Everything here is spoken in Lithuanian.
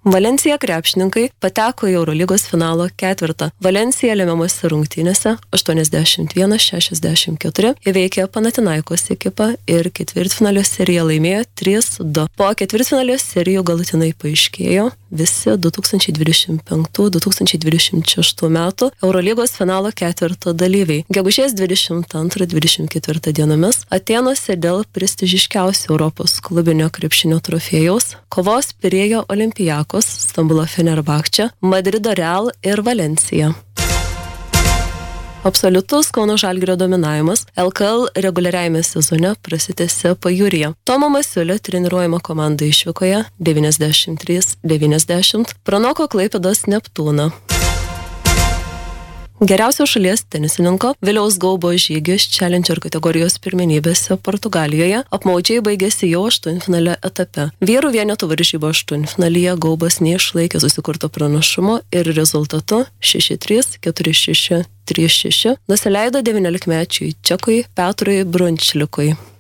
Valencija krepšininkai pateko į Eurolygos finalo ketvirtą. Valencija lemiamose rungtynėse 81-64 įveikė Panathinaikos ekipą ir ketvirtfinalio seriją laimėjo 3-2. Po ketvirtfinalio serijų galutinai paaiškėjo visi 2025-2026 metų Eurolygos finalo ketvirto dalyviai. Gegužės 22-24 dienomis Atėnuose dėl prestižiškiausio Europos klubinio krepšinio trofėjaus kovos Pirėjo Olympiakos, Stambulo Fenerbahče, Madrido Real ir Valencija. Absoliutus Kauno Žalgirio dominavimas LKL reguliariajame sezone prasitęsė pajūryje. Tomo Masiulio treniruojama komanda išvykoje 93-90 pranoko Klaipėdos Neptūną. Geriausio šalies tenisininko Viliaus Gaubo žygis Challenger kategorijos pirmenybėse Portugalijoje apmaudžiai baigėsi jau aštuntfinalio etape. Vyrų vienetų varžybų aštuntfinalyje Gaubas neišlaikė susikurto pranašumo ir rezultatu 6-3, 4-6, 3-6 nusileido 19-mečiui Čekui Petrui Brunčlikui.